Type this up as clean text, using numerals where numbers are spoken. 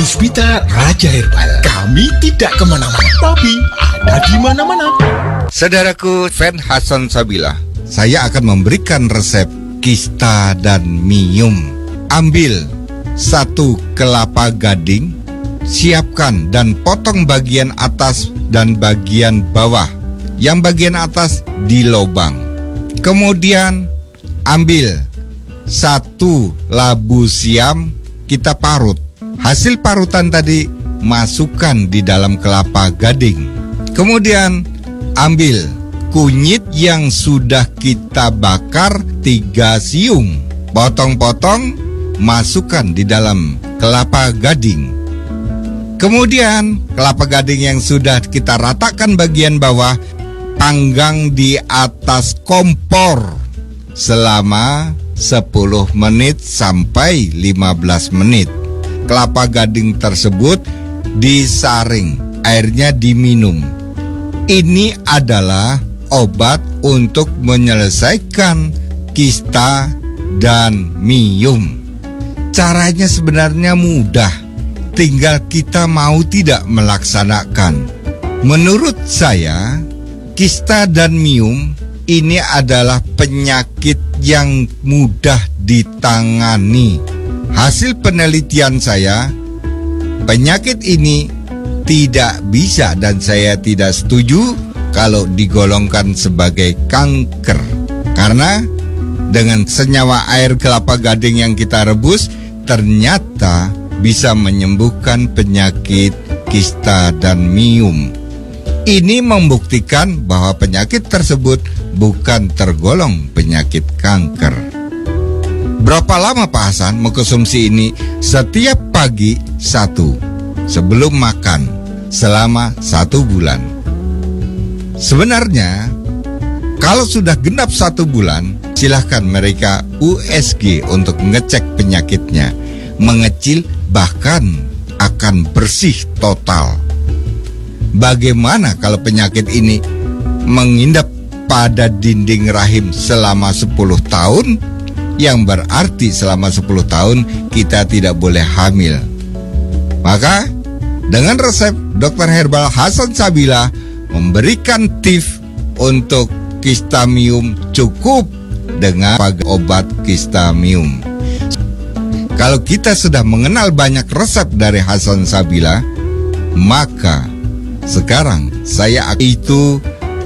Puspita Raja Herbal. Kami tidak kemana-mana, tapi ada di mana-mana. Saudaraku fan Hasan Sabila, saya akan memberikan resep kista dan mium. Ambil 1 kelapa gading, siapkan dan potong bagian atas dan bagian bawah. Yang bagian atas dilobang. Kemudian ambil 1 labu siam, kita parut. Hasil parutan tadi masukkan di dalam kelapa gading. Kemudian ambil kunyit yang sudah kita bakar 3 siung. Potong-potong, masukkan di dalam kelapa gading. Kemudian kelapa gading yang sudah kita ratakan bagian bawah, panggang di atas kompor selama 10 menit sampai 15 menit. Kelapa gading tersebut disaring, airnya diminum. Ini adalah obat untuk menyelesaikan kista dan mium. Caranya sebenarnya mudah, tinggal kita mau tidak melaksanakan. Menurut saya, kista dan mium ini adalah penyakit yang mudah ditangani. Hasil penelitian saya, penyakit ini tidak bisa dan saya tidak setuju kalau digolongkan sebagai kanker. Karena dengan senyawa air kelapa gading yang kita rebus, ternyata bisa menyembuhkan penyakit kista dan mium. Ini membuktikan bahwa penyakit tersebut bukan tergolong penyakit kanker. Berapa lama Pak Hasan mengkonsumsi ini? Setiap pagi 1, sebelum makan, selama 1 bulan. Sebenarnya, kalau sudah genap 1 bulan, silahkan mereka USG untuk mengecek penyakitnya. Mengecil bahkan akan bersih total. Bagaimana kalau penyakit ini menginap pada dinding rahim selama 10 tahun? Yang berarti selama 10 tahun kita tidak boleh hamil. Maka dengan resep Dr. Herbal Hasan Sabila memberikan tips untuk kista mium cukup dengan obat kista mium. Kalau kita sudah mengenal banyak resep dari Hasan Sabila, maka sekarang saya itu